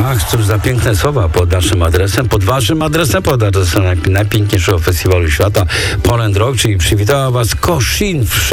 Ach, cóż za piękne słowa pod naszym adresem, pod waszym adresem, pod adresem najpiękniejszego festiwalu świata Poland Rock, czyli przywitała was Koszin w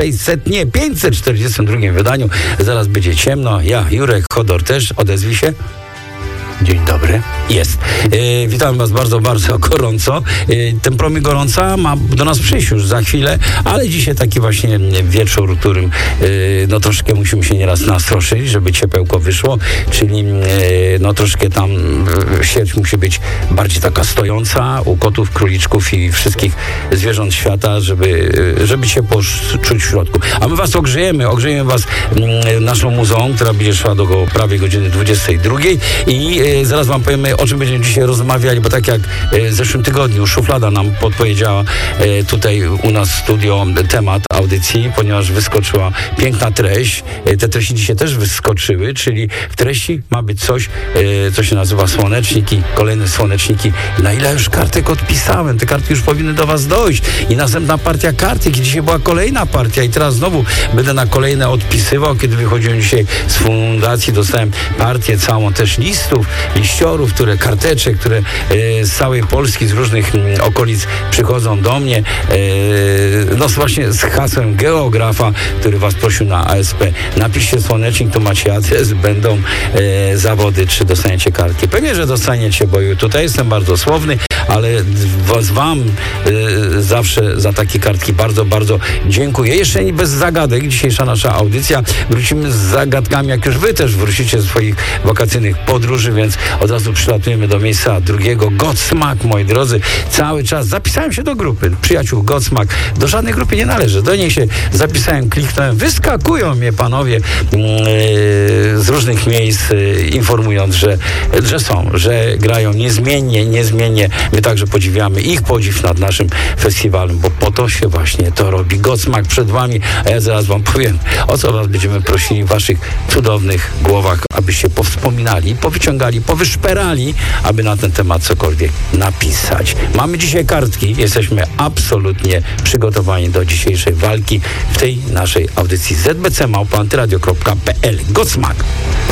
542 wydaniu. Zaraz będzie ciemno. Ja, Jurek Chodor też, odezwij się. Dzień dobry. Jest. Witam was bardzo, bardzo gorąco. Ten promil gorąca ma do nas przyjść już za chwilę, ale dzisiaj taki właśnie wieczór, którym no troszkę musimy się nieraz nastroszyć, żeby ciepełko wyszło, czyli no troszkę tam sieć musi być bardziej taka stojąca u kotów, króliczków i wszystkich zwierząt świata, żeby ciepło czuć w środku. A my was ogrzejemy was naszą muzą, która będzie szła do prawie godziny 22 i zaraz wam powiemy, o czym będziemy dzisiaj rozmawiali, bo tak jak w zeszłym tygodniu Szuflada nam podpowiedziała tutaj u nas w studio temat audycji, ponieważ wyskoczyła piękna treść. Te treści dzisiaj też wyskoczyły, czyli w treści ma być coś, co się nazywa słoneczniki, kolejne słoneczniki. Na ile już kartek odpisałem? Te kartki już powinny do was dojść. I następna partia kartek. I dzisiaj była kolejna partia i teraz znowu będę na kolejne odpisywał. Kiedy wychodziłem dzisiaj z fundacji, dostałem partię całą też liściorów, karteczek, które z całej Polski, z różnych okolic przychodzą do mnie. No właśnie z hasłem geografa, który was prosił na ASP. Napiszcie słonecznik, tu macie adres, będą zawody, czy dostaniecie kartki. Pewnie, że dostaniecie, bo tutaj jestem bardzo słowny, ale wam zawsze za takie kartki bardzo, bardzo dziękuję. Jeszcze nie bez zagadek, dzisiejsza nasza audycja. Wrócimy z zagadkami, jak już wy też wrócicie z swoich wakacyjnych podróży, więc od razu przylatujemy do miejsca drugiego. Godsmack, moi drodzy, cały czas zapisałem się do grupy przyjaciół Godsmack. Do żadnej grupy nie należę. Do niej się zapisałem, kliknąłem. Wyskakują mnie panowie z różnych miejsc, informując, że są, że grają niezmiennie. My także podziwiamy ich podziw nad naszym festiwalem, bo po to się właśnie to robi. Godsmack przed wami, a ja zaraz wam powiem, o co was będziemy prosili w waszych cudownych głowach, abyście powspominali, powyciągali, powyszperali, aby na ten temat cokolwiek napisać. Mamy dzisiaj kartki, jesteśmy absolutnie przygotowani do dzisiejszej walki w tej naszej audycji. zbc@antyradio.pl. Godsmack.